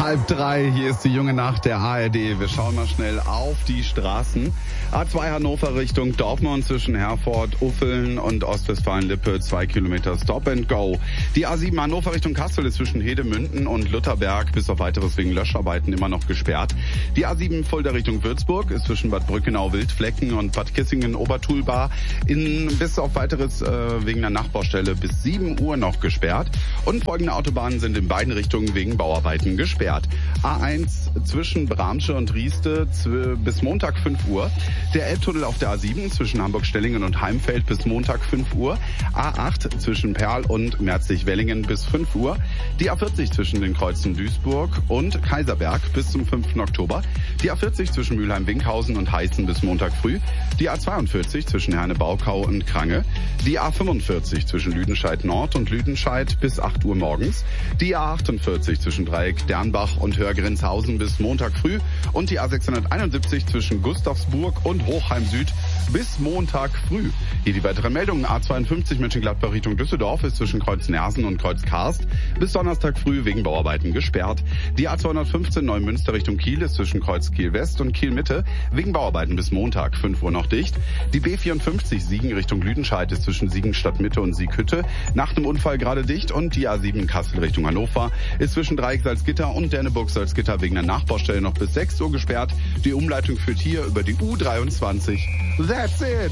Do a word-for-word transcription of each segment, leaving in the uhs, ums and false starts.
Halb drei, hier ist die junge Nacht der A R D. Wir schauen mal schnell auf die Straßen. A zwei Hannover Richtung Dortmund zwischen Herford, Uffeln und Ostwestfalen-Lippe, zwei Kilometer Stop and Go. Die A sieben Hannover Richtung Kassel ist zwischen Hedemünden und Lutherberg bis auf weiteres wegen Löscharbeiten immer noch gesperrt. Die A sieben Fulda Richtung Würzburg ist zwischen Bad Brückenau, Wildflecken und Bad Kissingen, Obertulbar in bis auf weiteres äh, wegen der Nachbaustelle bis sieben Uhr noch gesperrt. Und folgende Autobahnen sind in beiden Richtungen wegen Bauarbeiten gesperrt. A eins zwischen Bramsche und Rieste bis Montag fünf Uhr. Der Elbtunnel auf der A sieben zwischen Hamburg-Stellingen und Heimfeld bis Montag fünf Uhr. A acht zwischen Perl und Merzig-Wellingen bis fünf Uhr. Die A vierzig zwischen den Kreuzen Duisburg und Kaiserberg bis zum fünften Oktober. Die A vierzig zwischen Mülheim-Winkhausen und Heißen bis Montag früh. Die A zweiundvierzig zwischen Herne-Baukau und Krange. Die A fünfundvierzig zwischen Lüdenscheid Nord und Lüdenscheid bis acht Uhr morgens. Die A achtundvierzig zwischen Dreieck Dernbach und Hörgrenzhausen bis Montag früh. Und die A sechshunderteinundsiebzig zwischen Gustavsburg und Hochheim Süd bis Montag früh. Hier die weiteren Meldungen. A zweiundfünfzig Mönchengladbach Richtung Düsseldorf ist zwischen Kreuz Nersen und Kreuz Karst bis Donnerstag früh wegen Bauarbeiten gesperrt. Die A zweihundertfünfzehn Neumünster Richtung Kiel ist zwischen Kreuz Kiel West und Kiel Mitte wegen Bauarbeiten bis Montag fünf Uhr noch dicht. Die B vierundfünfzig Siegen Richtung Lüdenscheid ist zwischen Siegen Stadtmitte und Sieghütte nach dem Unfall gerade dicht. Und die A sieben Kassel Richtung Hannover ist zwischen Dreieck Salzgitter und Denneburg Salzgitter wegen der Nachbaustelle noch bis sechs Uhr gesperrt. Die Umleitung führt hier über die U dreiundzwanzig. That's it!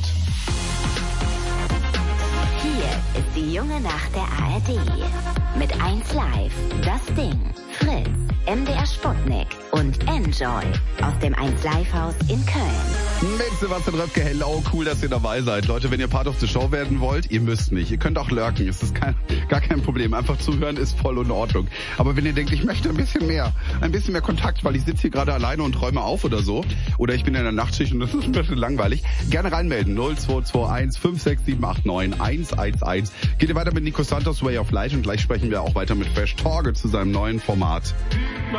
Hier ist die junge Nacht der A R D. Mit eins Live, das Ding, Fritz, M D R Sputnik und Enjoy aus dem eins Live Haus in Köln. Mit Sebastian Röpke, hello, cool, dass ihr dabei seid. Leute, wenn ihr Part of the Show werden wollt, ihr müsst nicht. Ihr könnt auch lurken, es ist kein, gar kein Problem. Einfach zuhören ist voll in Ordnung. Aber wenn ihr denkt, ich möchte ein bisschen mehr, ein bisschen mehr Kontakt, weil ich sitze hier gerade alleine und räume auf oder so, oder ich bin in der Nachtschicht und das ist ein bisschen langweilig, gerne reinmelden. null zwei zwei eins fünf sechs sieben acht neun eins eins eins. Geht ihr weiter mit Nico Santos Way of Life und gleich sprechen wir auch weiter mit Fresh Torge zu seinem neuen Format.